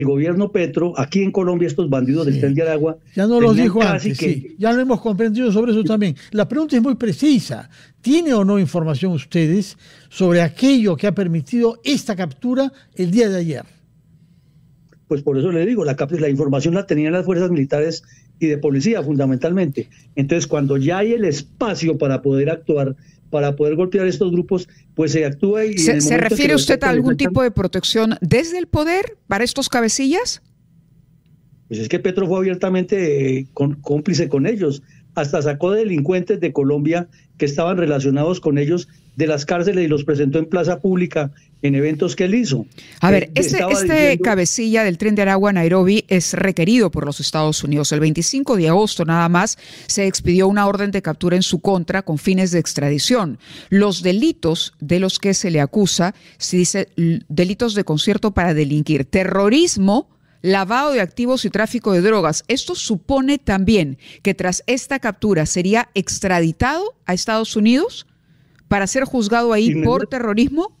gobierno Petro, aquí en Colombia, estos bandidos del Tren de Aragua... Ya no los dijo antes, sí. Ya lo hemos comprendido sobre eso también. La pregunta es muy precisa. ¿Tiene o no información ustedes sobre aquello que ha permitido esta captura el día de ayer? Pues por eso le digo, la información la tenían las fuerzas militares y de policía, fundamentalmente. Entonces, cuando ya hay el espacio para poder actuar, para poder golpear estos grupos, pues se actúa. Y ¿Se refiere usted a algún tipo de protección desde el poder para estos cabecillas? Pues es que Petro fue abiertamente cómplice con ellos. Hasta sacó delincuentes de Colombia que estaban relacionados con ellos de las cárceles y los presentó en plaza pública en eventos que él hizo. A ver, este cabecilla del Tren de Aragua, Nairobi, es requerido por los Estados Unidos. El 25 de agosto nada más se expidió una orden de captura en su contra con fines de extradición. Los delitos de los que se le acusa, se dice delitos de concierto para delinquir, terrorismo, lavado de activos y tráfico de drogas. Esto supone también que tras esta captura sería extraditado a Estados Unidos para ser juzgado ahí por terrorismo.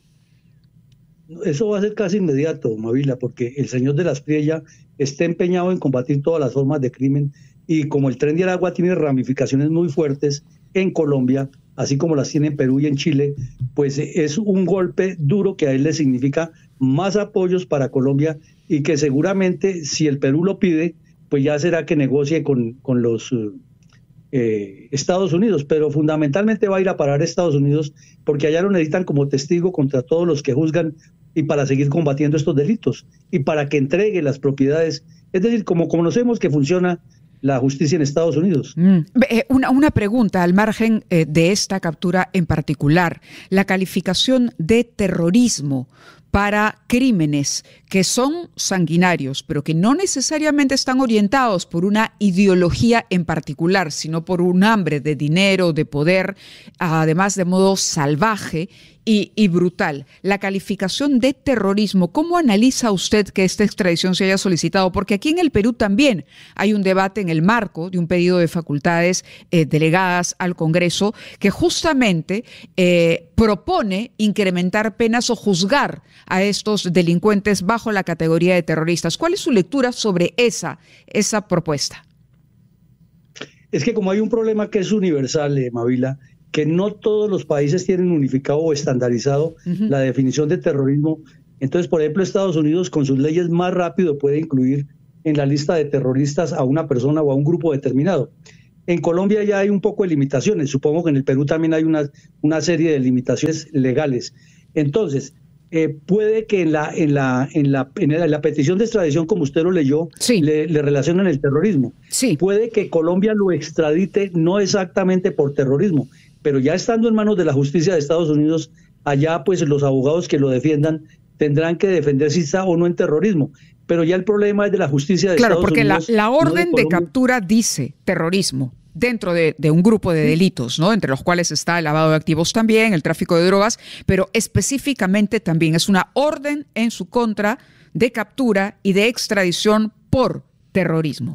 Eso va a ser casi inmediato, Mavila, porque el señor de la Espriella está empeñado en combatir todas las formas de crimen, y como el Tren de Aragua tiene ramificaciones muy fuertes en Colombia, así como las tiene en Perú y en Chile, pues es un golpe duro que a él le significa más apoyos para Colombia, y que seguramente si el Perú lo pide, pues ya será que negocie con los Estados Unidos, pero fundamentalmente va a ir a parar a Estados Unidos porque allá lo necesitan como testigo contra todos los que juzgan y para seguir combatiendo estos delitos y para que entregue las propiedades, es decir, como conocemos que funciona la justicia en Estados Unidos. Una pregunta al margen de esta captura en particular, la calificación de terrorismo para crímenes que son sanguinarios, pero que no necesariamente están orientados por una ideología en particular, sino por un hambre de dinero, de poder, además de modo salvaje y brutal. La calificación de terrorismo, ¿cómo analiza usted que esta extradición se haya solicitado? Porque aquí en el Perú también hay un debate en el marco de un pedido de facultades delegadas al Congreso que justamente propone incrementar penas o juzgar a estos delincuentes bajo la categoría de terroristas. ¿Cuál es su lectura sobre esa propuesta? Es que como hay un problema que es universal, Mavila, que no todos los países tienen unificado o estandarizado la definición de terrorismo. Entonces, por ejemplo, Estados Unidos con sus leyes más rápido puede incluir en la lista de terroristas a una persona o a un grupo determinado. En Colombia ya hay un poco de limitaciones, supongo que en el Perú también hay una serie de limitaciones legales. Entonces, puede que en la petición de extradición, como usted lo leyó, sí, le relacionen el terrorismo. Sí. Puede que Colombia lo extradite no exactamente por terrorismo, pero ya estando en manos de la justicia de Estados Unidos, allá pues los abogados que lo defiendan tendrán que defender si está o no en terrorismo. Pero ya el problema es de la justicia de Estados Unidos. Claro, porque la orden de captura dice terrorismo dentro de un grupo de delitos, ¿no? Entre los cuales está el lavado de activos también, el tráfico de drogas, pero específicamente también es una orden en su contra de captura y de extradición por terrorismo.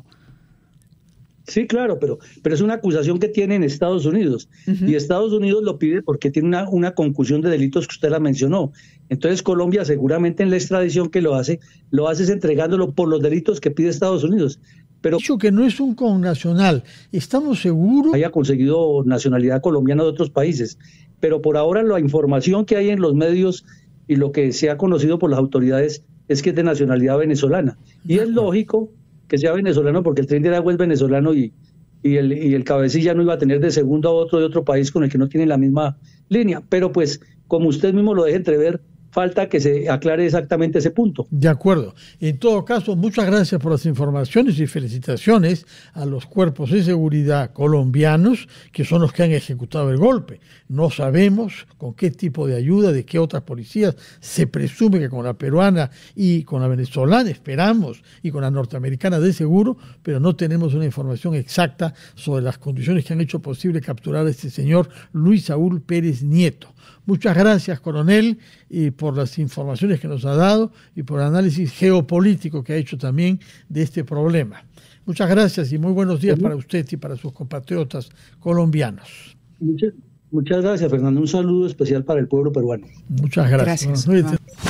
Sí, claro, pero es una acusación que tiene en Estados Unidos, y Estados Unidos lo pide porque tiene una concusión de delitos que usted la mencionó. Entonces Colombia seguramente en la extradición que lo hace es entregándolo por los delitos que pide Estados Unidos. Pero dicho que no es un connacional, ¿estamos seguros? Haya conseguido nacionalidad colombiana de otros países, pero por ahora la información que hay en los medios y lo que se ha conocido por las autoridades es que es de nacionalidad venezolana. Y es lógico que sea venezolano porque el Tren de Aragua es venezolano y el cabecilla no iba a tener de segundo a otro de otro país con el que no tiene la misma línea. Pero pues, como usted mismo lo deja entrever, falta que se aclare exactamente ese punto. De acuerdo. En todo caso, muchas gracias por las informaciones y felicitaciones a los cuerpos de seguridad colombianos que son los que han ejecutado el golpe. No sabemos con qué tipo de ayuda, de qué otras policías. Se presume que con la peruana y con la venezolana, esperamos, y con la norteamericana de seguro, pero no tenemos una información exacta sobre las condiciones que han hecho posible capturar a este señor Luis Saúl Pérez Nieto. Muchas gracias, coronel, y por las informaciones que nos ha dado y por el análisis geopolítico que ha hecho también de este problema. Muchas gracias y muy buenos días para usted y para sus compatriotas colombianos. Muchas gracias, Fernando. Un saludo especial para el pueblo peruano. Muchas gracias. Gracias.